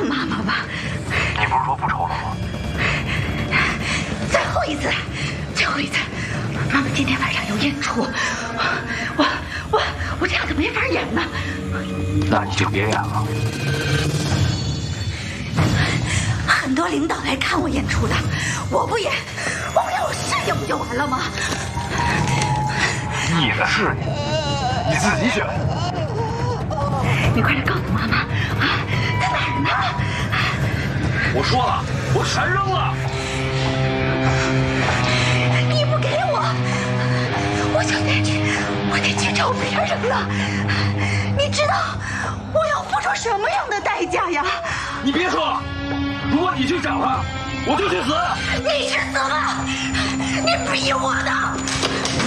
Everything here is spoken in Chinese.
见妈妈吧。 你不是说不抽了吗？ 最后一次，最后一次，妈妈今天晚上有演出，我这样可没法演呢。 那你就别演了。 很多领导来看我演出的，我不演，我试演不就完了吗？ 你的事你自己选。 你快点告诉妈妈啊，在哪儿呢？ 我说了，我全扔了。 你不给我，我就得去找别人了。你知道我要付出什么样的代价呀？ 你别说了，如果你去找他，我就去死。 你去死吧！你逼我的。